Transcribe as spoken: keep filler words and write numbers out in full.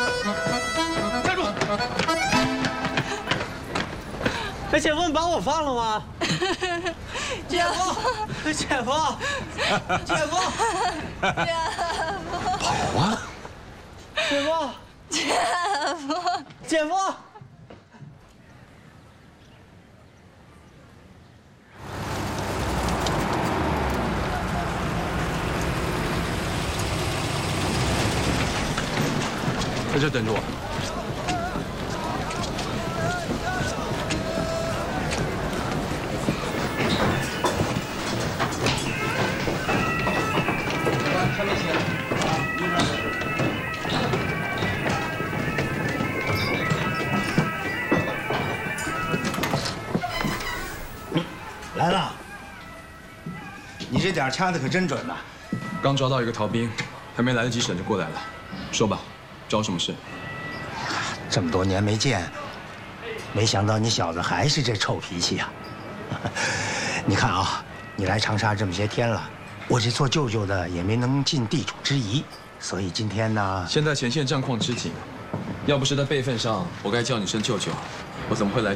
站住！哎，姐夫，你把我放了吗？姐夫，姐夫，姐夫， 跑啊！ 姐夫， 姐夫， 姐夫。 在这等着我。 上面请。 来了，你这点掐的可真准呐！ 刚抓到一个逃兵，还没来得及审就过来了。说吧。 找什么事？ 这么多年没见，没想到你小子还是这臭脾气呀！你看啊，你来长沙这么些天了，我这做舅舅的也没能尽地主之谊，所以今天呢， 现在前线战况吃紧，要不是在辈分上，我该叫你声舅舅，我怎么会来？